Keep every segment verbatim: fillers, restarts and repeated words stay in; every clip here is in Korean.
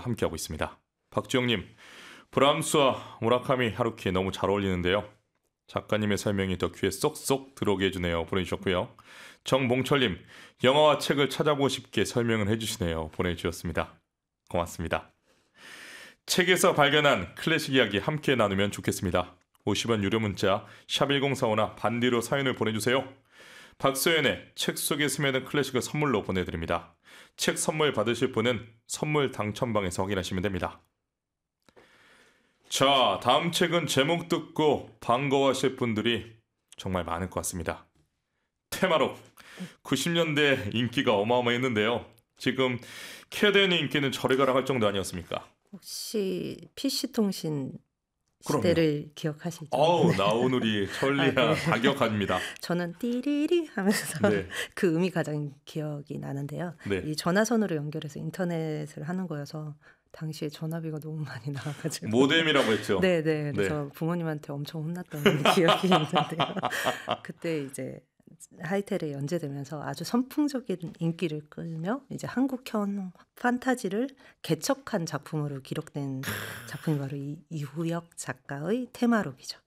함께하고 있습니다. 박주영님, 브람스와 무라카미 하루키 너무 잘 어울리는데요. 작가님의 설명이 더 귀에 쏙쏙 들어오게 해주네요. 보내주셨고요. 정몽철님, 영화와 책을 찾아보고 싶게 설명을 해주시네요. 보내주셨습니다. 고맙습니다. 책에서 발견한 클래식 이야기 함께 나누면 좋겠습니다. 오십 원 유료 문자 샵 일공사오나 반디로 사연을 보내주세요. 박소연의 책 속에 스며든 클래식을 선물로 보내드립니다. 책 선물 받으실 분은 선물 당첨방에서 확인하시면 됩니다. 자, 다음 책은 제목 듣고 반가워하실 분들이 정말 많을 것 같습니다. 테마록, 구십 년대 인기가 어마어마했는데요. 지금 캐덴의 인기는 저리 가라 할 정도 아니었습니까? 혹시 피씨통신 시대를 그럼요. 기억하시죠? 어우, 나오누리, 천리아, 아, 네. 다 기억합니다. 저는 띠리리 하면서 네. 그 음이 가장 기억이 나는데요. 네. 이 전화선으로 연결해서 인터넷을 하는 거여서 당시에 전화비가 너무 많이 나와가지고 모뎀이라고 했죠. 네네. 그래서 네. 부모님한테 엄청 혼났던 기억이 있는데요. 그때 이제 하이텔에 연재되면서 아주 선풍적인 인기를 끌며 이제 한국형 판타지를 개척한 작품으로 기록된 작품이 바로 이 이후역 작가의 테마록이죠.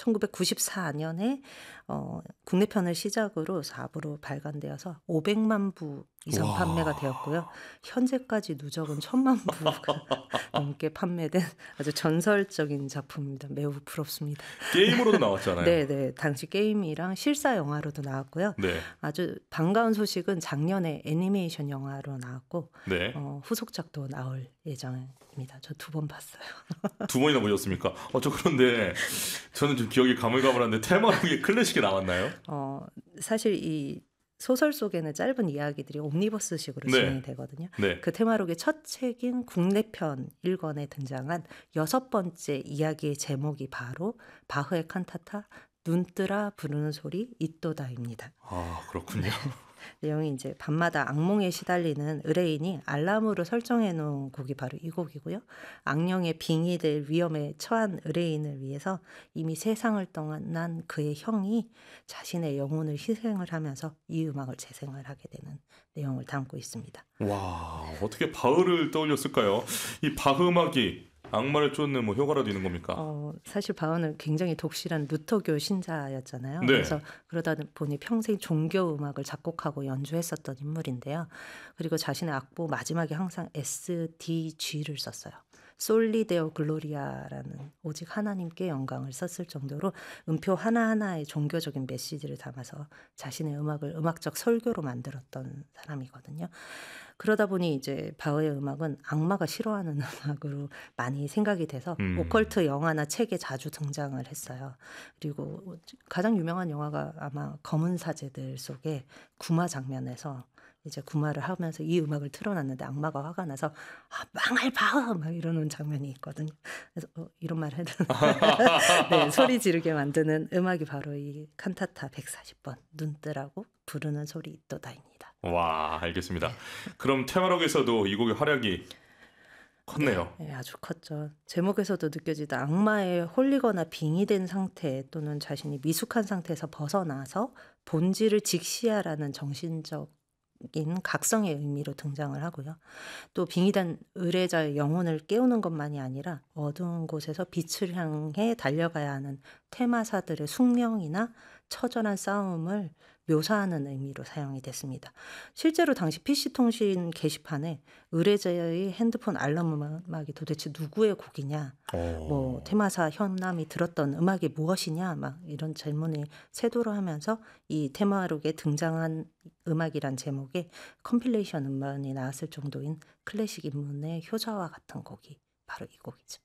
천구백구십사 년에 어, 국내편을 시작으로 사 부로 발간되어서 오백만 부 이상 와. 판매가 되었고요. 현재까지 누적은 천만 부가 넘게 판매된 아주 전설적인 작품입니다. 매우 부럽습니다. 게임으로도 나왔잖아요. 네네. 당시 게임이랑 실사 영화로도 나왔고요. 네. 아주 반가운 소식은 작년에 애니메이션 영화로 나왔고 네. 어, 후속작도 나올 예정입니다. 저 두 번 봤어요. 두 번이나 보셨습니까? 어, 저 그런데 저는 좀 기억이 가물가물한데 테마록이 클래식이 나왔나요? 어, 사실 이 소설 속에는 짧은 이야기들이 옴니버스식으로 네. 진행이 되거든요. 네. 그 테마록의 첫 책인 국내편 일 권에 등장한 여섯 번째 이야기의 제목이 바로 바흐의 칸타타 눈뜨라 부르는 소리 이또다입니다. 아, 그렇군요. 네. 내용이 이제 밤마다 악몽에 시달리는 의뢰인이 알람으로 설정해 놓은 곡이 바로 이 곡이고요. 악령의 빙의 될 위험에 처한 의뢰인을 위해서 이미 세상을 떠난 그의 형이 자신의 영혼을 희생을 하면서 이 음악을 재생을 하게 되는 내용을 담고 있습니다. 와, 어떻게 바흐를 떠올렸을까요? 이 바흐 음악이 악마를 쫓는 뭐 효과라도 있는 겁니까? 어, 사실 바흐는 굉장히 독실한 루터교 신자였잖아요. 네. 그래서 그러다 보니 평생 종교 음악을 작곡하고 연주했었던 인물인데요. 그리고 자신의 악보 마지막에 항상 에스디지를 썼어요. 솔리데오 글로리아라는 오직 하나님께 영광을 썼을 정도로 음표 하나하나에 종교적인 메시지를 담아서 자신의 음악을 음악적 설교로 만들었던 사람이거든요. 그러다 보니 이제 바흐의 음악은 악마가 싫어하는 음악으로 많이 생각이 돼서 음. 오컬트 영화나 책에 자주 등장을 했어요. 그리고 가장 유명한 영화가 아마 검은 사제들 속에 구마 장면에서 이제 구마를 하면서 이 음악을 틀어놨는데 악마가 화가 나서 아, 망할 바흐 막 이러는 장면이 있거든요. 그래서 어, 이런 말 해도 네, 소리 지르게 만드는 음악이 바로 이 칸타타 백사십 번 눈뜨라고 부르는 소리 이또다입니다. 와, 알겠습니다. 네. 그럼 테마록에서도 이 곡의 활약이 컸네요. 네, 네, 아주 컸죠. 제목에서도 느껴지다 악마에 홀리거나 빙의된 상태 또는 자신이 미숙한 상태에서 벗어나서 본질을 직시하라는 정신적 인 각성의 의미로 등장을 하고요. 또 빙의된 의뢰자의 영혼을 깨우는 것만이 아니라 어두운 곳에서 빛을 향해 달려가야 하는 테마사들의 숙명이나 처절한 싸움을 묘사하는 의미로 사용이 됐습니다. 실제로 당시 피씨통신 게시판에 의뢰자의 핸드폰 알람 음악이 도대체 누구의 곡이냐, 오. 뭐 테마사 현남이 들었던 음악이 무엇이냐, 막 이런 질문을 세도로 하면서 이 테마록에 등장한 음악이란 제목에 컴필레이션 음반이 나왔을 정도인 클래식 인문의 효자와 같은 곡이 바로 이 곡이죠.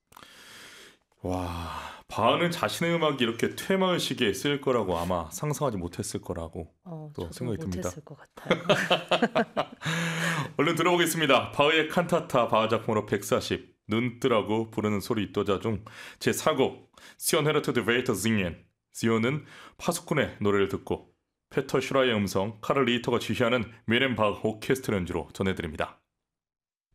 와, 바흐는 자신의 음악이 이렇게 퇴마의식에 쓰일 거라고 아마 상상하지 못했을 거라고 어, 또 생각이 듭니다. 못했을 것 같아요. 얼른 들어보겠습니다. 바흐의 칸타타 바흐 작품으로 백사십 눈뜨라고 부르는 소리 이또자 중 제사 곡 시온 헤르트 드 웨이터 징엔. 시온은 파수꾼의 노래를 듣고 페터 슈라의 음성, 카를 리히터가 지휘하는 미넨 바흐 오케스트라 연주로 전해드립니다.